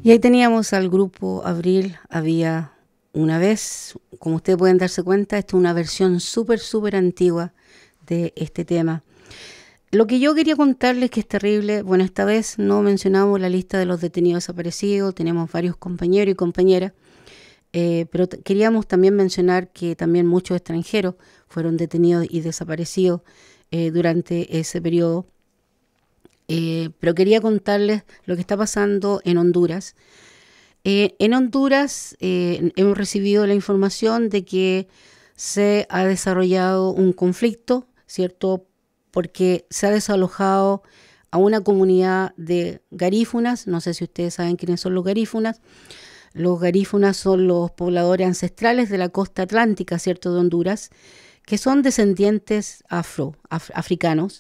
Y ahí teníamos al grupo Abril, había una vez, como ustedes pueden darse cuenta, esta es una versión súper antigua de este tema. Lo que yo quería contarles que es terrible, bueno, esta vez no mencionamos la lista de los detenidos desaparecidos, tenemos varios compañeros y compañeras, pero queríamos también mencionar que también muchos extranjeros fueron detenidos y desaparecidos durante ese periodo. Pero quería contarles lo que está pasando en Honduras. En Honduras hemos recibido la información de que se ha desarrollado un conflicto, ¿cierto? Porque se ha desalojado a una comunidad de garífunas. No sé si ustedes saben quiénes son los garífunas. Los garífunas son los pobladores ancestrales de la costa atlántica, ¿cierto?, de Honduras, que son descendientes africanos.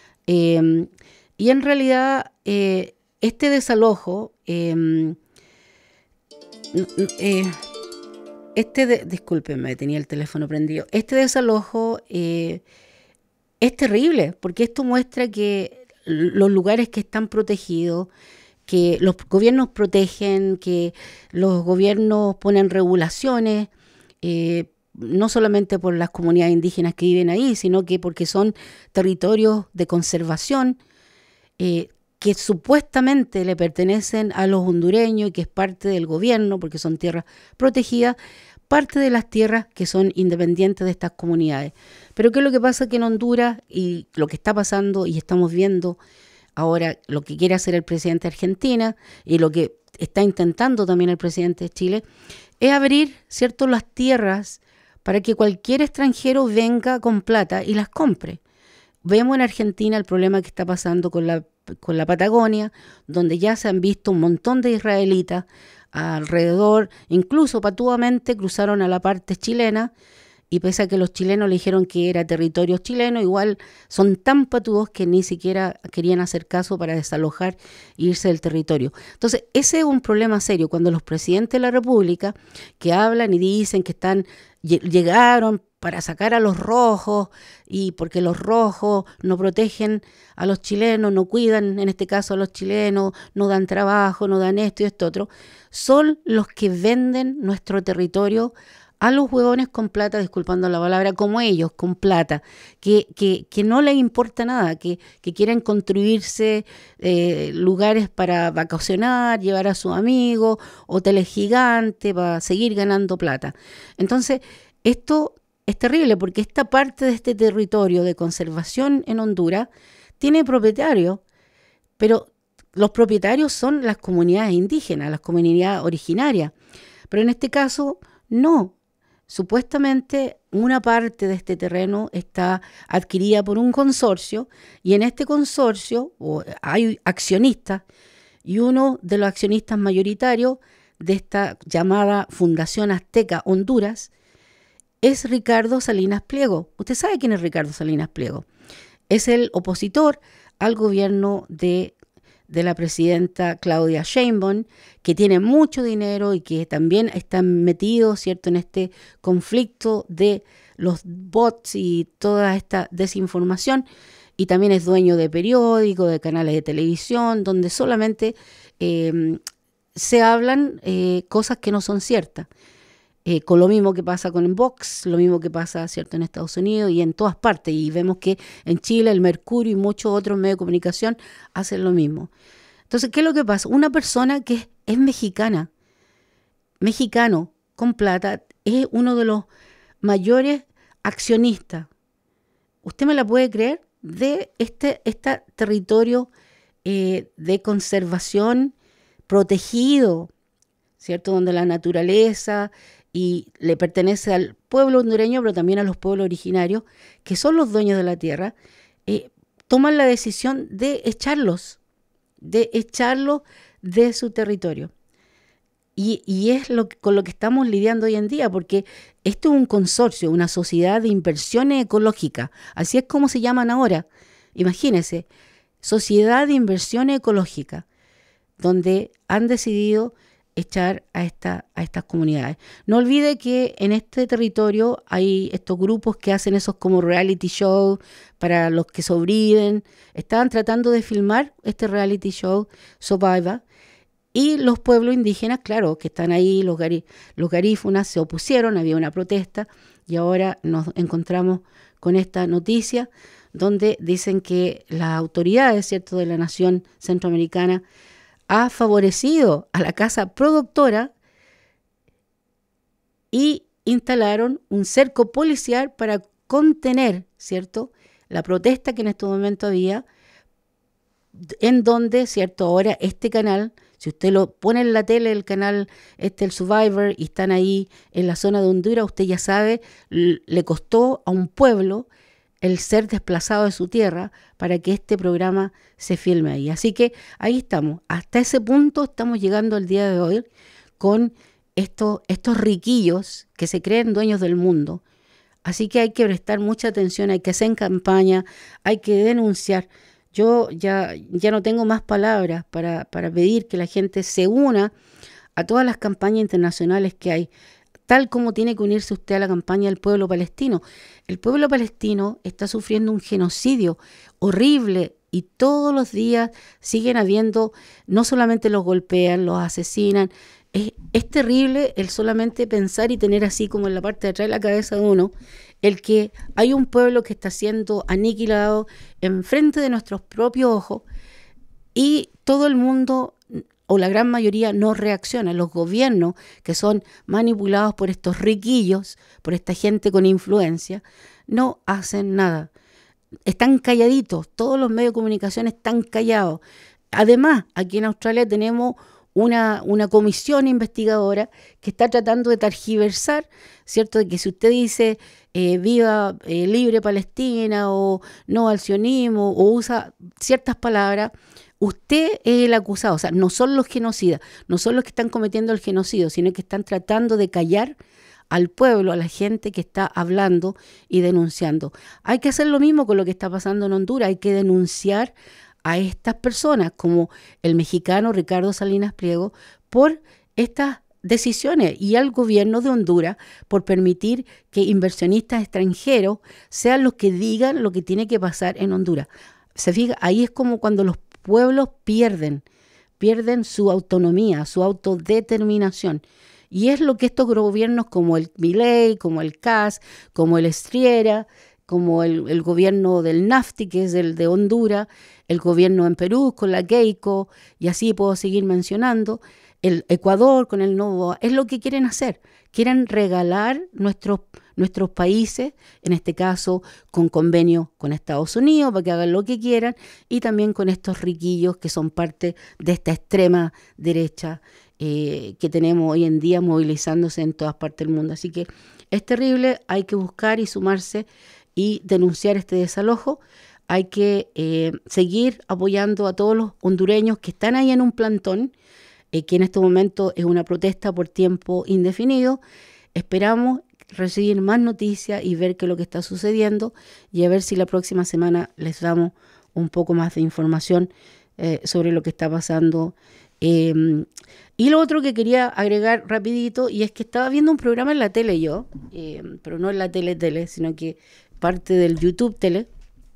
Y en realidad este desalojo, discúlpenme, tenía el teléfono prendido. Este desalojo es terrible porque esto muestra que los lugares que están protegidos, que los gobiernos protegen, que los gobiernos ponen regulaciones, no solamente por las comunidades indígenas que viven ahí, sino que porque son territorios de conservación, que supuestamente le pertenecen a los hondureños y que es parte del gobierno porque son tierras protegidas, parte de las tierras que son independientes de estas comunidades. Pero ¿qué es lo que pasa? Que en Honduras, y lo que está pasando y estamos viendo ahora, lo que quiere hacer el presidente de Argentina y lo que está intentando también el presidente de Chile, es abrir, ¿cierto?, las tierras para que cualquier extranjero venga con plata y las compre. Vemos en Argentina el problema que está pasando con la Patagonia, donde ya se han visto un montón de israelitas alrededor, incluso patuamente cruzaron a la parte chilena, y pese a que los chilenos le dijeron que era territorio chileno, igual son tan patudos que ni siquiera querían hacer caso para desalojar e irse del territorio. Entonces, ese es un problema serio, cuando los presidentes de la República que hablan y dicen que llegaron para sacar a los rojos, y porque los rojos no protegen a los chilenos, no cuidan, en este caso a los chilenos, no dan trabajo, no dan esto y esto otro, son los que venden nuestro territorio a los huevones con plata, disculpando la palabra, como ellos, con plata, que no les importa nada, que quieren construirse lugares para vacacionar, llevar a sus amigos, hoteles gigantes, para seguir ganando plata. Entonces, esto es terrible porque esta parte de este territorio de conservación en Honduras tiene propietarios, pero los propietarios son las comunidades indígenas, las comunidades originarias. Pero en este caso, no. Supuestamente una parte de este terreno está adquirida por un consorcio y en este consorcio hay accionistas y uno de los accionistas mayoritarios de esta llamada Fundación Azteca Honduras es Ricardo Salinas Pliego. Usted sabe quién es Ricardo Salinas Pliego. Es el opositor al gobierno de la presidenta Claudia Sheinbaum, que tiene mucho dinero y que también está metido, ¿cierto?, en este conflicto de los bots y toda esta desinformación, y también es dueño de periódicos, de canales de televisión, donde solamente se hablan cosas que no son ciertas. Con lo mismo que pasa con Vox, lo mismo que pasa, ¿cierto?, en Estados Unidos y en todas partes. Y vemos que en Chile, el Mercurio y muchos otros medios de comunicación hacen lo mismo. Entonces, ¿qué es lo que pasa? Una persona que es mexicano, con plata, es uno de los mayores accionistas, ¿usted me la puede creer?, de este territorio de conservación protegido, ¿cierto?, donde la naturaleza y le pertenece al pueblo hondureño, pero también a los pueblos originarios, que son los dueños de la tierra, toman la decisión de echarlos de su territorio. Y es con lo que estamos lidiando hoy en día, porque esto es un consorcio, una sociedad de inversiones ecológicas, así es como se llaman ahora. Imagínense, sociedad de inversiones ecológicas, donde han decidido echar a estas comunidades. No olvide que en este territorio hay estos grupos que hacen esos como reality show para los que sobreviven. Estaban tratando de filmar este reality show Survivor Y los pueblos indígenas, claro, que están ahí, los garífunas se opusieron, había una protesta y ahora nos encontramos con esta noticia donde dicen que las autoridades, ¿cierto?, de la nación centroamericana ha favorecido a la casa productora y instalaron un cerco policial para contener, ¿cierto?, la protesta que en este momento había, en donde, ¿cierto?, ahora este canal, si usted lo pone en la tele, el canal, el Survivor, y están ahí en la zona de Honduras, usted ya sabe, le costó a un pueblo el ser desplazado de su tierra para que este programa se filme ahí. Así que ahí estamos, hasta ese punto estamos llegando el día de hoy con estos riquillos que se creen dueños del mundo. Así que hay que prestar mucha atención, hay que hacer campaña, hay que denunciar. Yo ya no tengo más palabras para pedir que la gente se una a todas las campañas internacionales que hay, tal como tiene que unirse usted a la campaña del pueblo palestino. El pueblo palestino está sufriendo un genocidio horrible y todos los días siguen habiendo, no solamente los golpean, los asesinan. Es terrible el solamente pensar y tener así como en la parte de atrás de la cabeza de uno, el que hay un pueblo que está siendo aniquilado enfrente de nuestros propios ojos y todo el mundo o la gran mayoría no reacciona. Los gobiernos que son manipulados por estos riquillos, por esta gente con influencia, no hacen nada. Están calladitos, todos los medios de comunicación están callados. Además, aquí en Australia tenemos una comisión investigadora que está tratando de tergiversar, ¿cierto? De que si usted dice viva libre Palestina o no al sionismo o usa ciertas palabras, usted es el acusado. O sea, no son los genocidas, no son los que están cometiendo el genocidio, sino que están tratando de callar al pueblo, a la gente que está hablando y denunciando. Hay que hacer lo mismo con lo que está pasando en Honduras, hay que denunciar a estas personas, como el mexicano Ricardo Salinas Pliego, por estas decisiones y al gobierno de Honduras por permitir que inversionistas extranjeros sean los que digan lo que tiene que pasar en Honduras. Se fija, ahí es como cuando los pueblos pierden su autonomía, su autodeterminación. Y es lo que estos gobiernos como el Milei, como el CAS, como el Estriera, como el gobierno del NAFTI, que es el de Honduras, el gobierno en Perú con la Keiko, y así puedo seguir mencionando, el Ecuador con el Novoa, es lo que quieren hacer. Quieren regalar nuestros países, en este caso con convenio con Estados Unidos, para que hagan lo que quieran, y también con estos riquillos que son parte de esta extrema derecha que tenemos hoy en día movilizándose en todas partes del mundo. Así que es terrible, hay que buscar y sumarse y denunciar este desalojo. Hay que seguir apoyando a todos los hondureños que están ahí en un plantón, que en este momento es una protesta por tiempo indefinido. Esperamos recibir más noticias y ver qué es lo que está sucediendo y a ver si la próxima semana les damos un poco más de información sobre lo que está pasando. Y lo otro que quería agregar rapidito, y es que estaba viendo un programa en la tele yo, pero no en la tele, sino que parte del YouTube tele,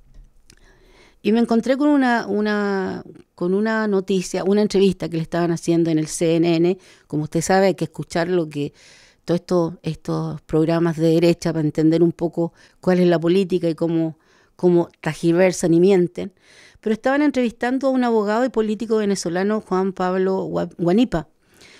y me encontré con una noticia, una entrevista que le estaban haciendo en el CNN. Como usted sabe, hay que escuchar lo que todos estos programas de derecha para entender un poco cuál es la política y cómo tergiversan y mienten. Pero estaban entrevistando a un abogado y político venezolano, Juan Pablo Guanipa.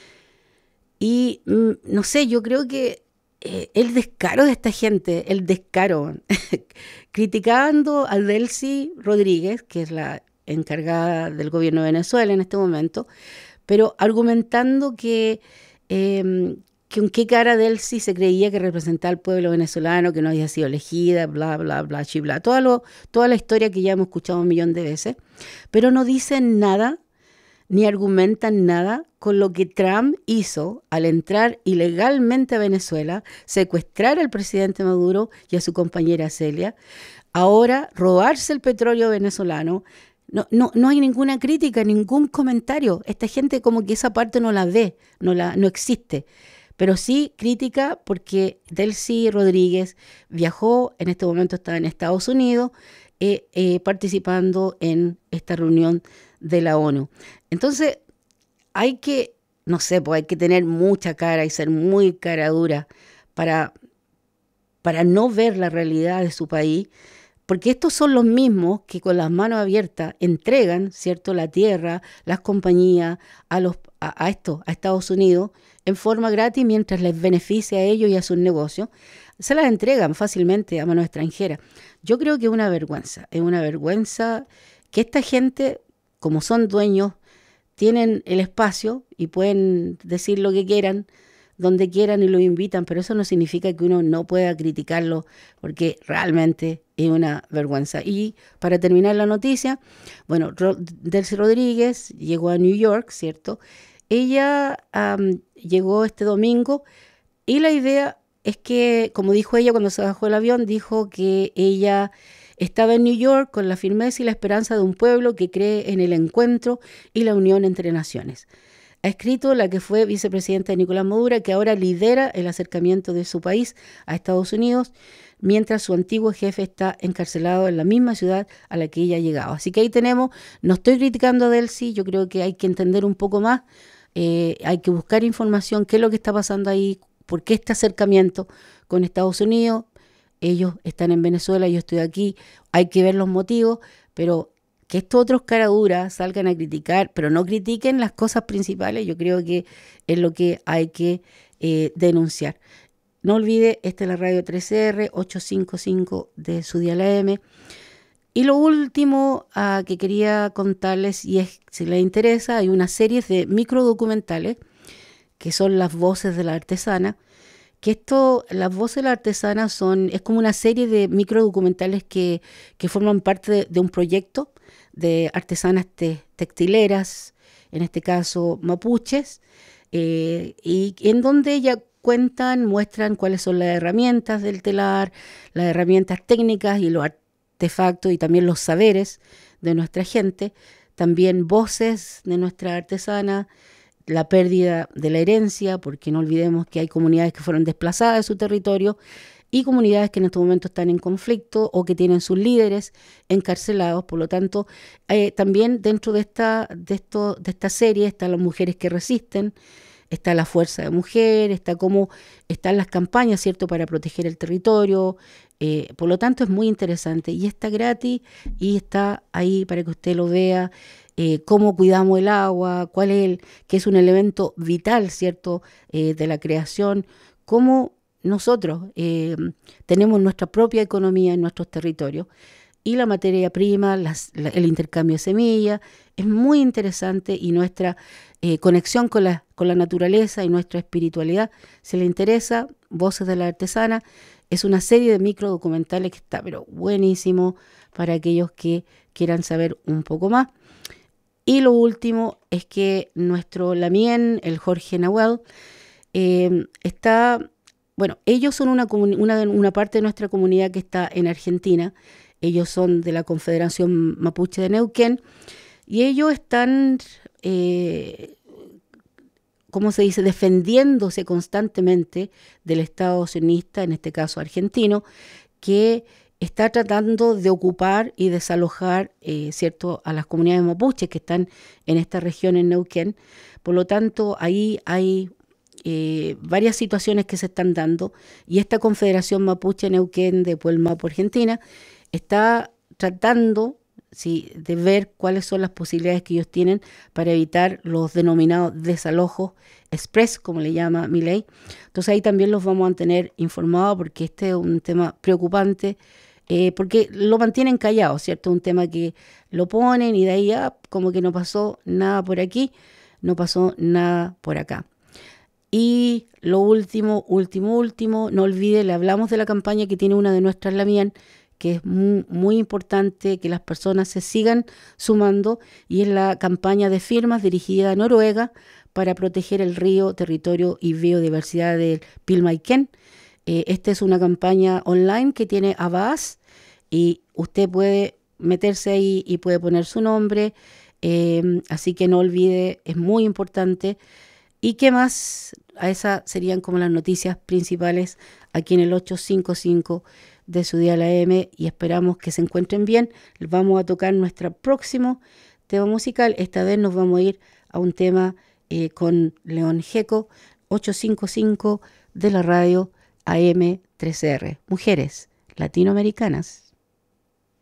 Y no sé, yo creo que el descaro de esta gente, el descaro, criticando a Delcy Rodríguez, que es la encargada del gobierno de Venezuela en este momento, pero argumentando que con qué cara Delcy se creía que representaba al pueblo venezolano, que no había sido elegida, bla, bla, bla, bla, toda la historia que ya hemos escuchado 1.000.000 de veces, pero no dicen nada ni argumentan nada con lo que Trump hizo al entrar ilegalmente a Venezuela, secuestrar al presidente Maduro y a su compañera Celia, ahora robarse el petróleo venezolano. No hay ninguna crítica, ningún comentario. Esta gente como que esa parte no la ve, no existe. Pero sí crítica porque Delcy Rodríguez viajó, en este momento está en Estados Unidos, participando en esta reunión de la ONU. Entonces, hay que, no sé, pues hay que tener mucha cara y ser muy cara dura para, para no ver la realidad de su país, porque estos son los mismos que con las manos abiertas entregan, ¿cierto?, la tierra, las compañías a Estados Unidos en forma gratis mientras les beneficia a ellos y a sus negocios. Se las entregan fácilmente a mano extranjera. Yo creo que es una vergüenza que esta gente, como son dueños, tienen el espacio y pueden decir lo que quieran, donde quieran y lo invitan, pero eso no significa que uno no pueda criticarlo, porque realmente es una vergüenza. Y para terminar la noticia, bueno, Delcy Rodríguez llegó a New York, ¿cierto? Ella llegó este domingo y la idea es que, como dijo ella cuando se bajó del avión, dijo que ella estaba en New York con la firmeza y la esperanza de un pueblo que cree en el encuentro y la unión entre naciones. Ha escrito la que fue vicepresidenta de Nicolás Maduro, que ahora lidera el acercamiento de su país a Estados Unidos, mientras su antiguo jefe está encarcelado en la misma ciudad a la que ella ha llegado. Así que ahí tenemos, no estoy criticando a Delcy, yo creo que hay que entender un poco más, hay que buscar información, qué es lo que está pasando ahí, por qué este acercamiento con Estados Unidos. Ellos están en Venezuela, yo estoy aquí, hay que ver los motivos, pero que estos otros caraduras salgan a criticar, pero no critiquen las cosas principales, yo creo que es lo que hay que denunciar. No olvide, esta es la radio 13R, 855 de su dial AM. Y lo último que quería contarles, y es, si les interesa, hay una serie de microdocumentales que son Las Voces de la Artesana, que las voces de la artesana es como una serie de microdocumentales que forman parte de un proyecto de artesanas textileras, en este caso mapuches, y en donde ellas muestran cuáles son las herramientas del telar, las herramientas técnicas y los artefactos y también los saberes de nuestra gente, también voces de nuestra artesana, la pérdida de la herencia, porque no olvidemos que hay comunidades que fueron desplazadas de su territorio y comunidades que en este momento están en conflicto o que tienen sus líderes encarcelados. Por lo tanto, también dentro de esta serie están las mujeres que resisten, está la fuerza de mujer, están las campañas, ¿cierto?, para proteger el territorio. Por lo tanto, es muy interesante y está gratis y está ahí para que usted lo vea. Cómo cuidamos el agua, que es un elemento vital, ¿cierto?, de la creación, cómo nosotros tenemos nuestra propia economía en nuestros territorios y la materia prima, el intercambio de semillas, es muy interesante y nuestra conexión con la naturaleza y nuestra espiritualidad. Si le interesa, Voces de la Artesana, es una serie de microdocumentales que está pero buenísimo para aquellos que quieran saber un poco más. Y lo último es que nuestro Lamien, el Jorge Nahuel, ellos son una parte de nuestra comunidad que está en Argentina. Ellos son de la Confederación Mapuche de Neuquén y ellos están, ¿cómo se dice?, defendiéndose constantemente del Estado sionista, en este caso argentino, que está tratando de ocupar y desalojar, ¿cierto?, a las comunidades mapuches que están en esta región, en Neuquén. Por lo tanto, ahí hay varias situaciones que se están dando y esta Confederación Mapuche Neuquén de Puelmapo, Argentina, está tratando, sí, de ver cuáles son las posibilidades que ellos tienen para evitar los denominados desalojos express, como le llama Milei. Entonces ahí también los vamos a mantener informados porque este es un tema preocupante, porque lo mantienen callado, ¿cierto? Un tema que lo ponen y de ahí como que no pasó nada por aquí, no pasó nada por acá. Y lo último, no olvide, le hablamos de la campaña que tiene una de nuestras Lamien, que es muy importante que las personas se sigan sumando, y es la campaña de firmas dirigida a Noruega para proteger el río, territorio y biodiversidad del Pilmaiquén. Esta es una campaña online que tiene Avaz y usted puede meterse ahí y puede poner su nombre, así que no olvide, es muy importante. ¿Y qué más? A esas serían como las noticias principales aquí en el 855 de su dial AM y esperamos que se encuentren bien. Vamos a tocar nuestro próximo tema musical. Esta vez nos vamos a ir a un tema con León Gieco, 855 de la radio AM3R. Mujeres latinoamericanas.